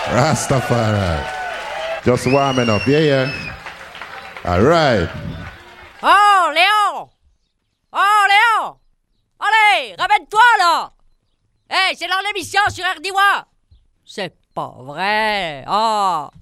Rastafari. Just warming up, yeah. All right. Oh, Léon! Oh, Léon! Allez, ramène-toi, là! Hey, c'est dans l'émission sur RDY! C'est pas vrai! Oh!